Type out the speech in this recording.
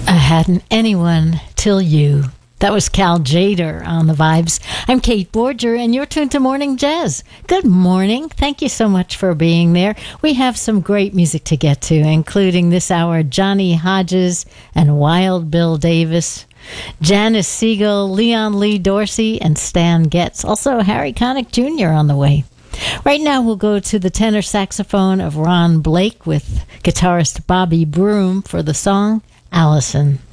I hadn't anyone till you. That was Cal Jader on the Vibes. I'm Kate Borger, and you're tuned to Morning Jazz. Good morning. Thank you so much for being there. We have some great music to get to, including this hour, Johnny Hodges and Wild Bill Davis, Janice Siegel, Leon Lee Dorsey, and Stan Getz. Also, Harry Connick Jr. on the way. Right now, we'll go to the tenor saxophone of Ron Blake with guitarist Bobby Broom for the song Allison.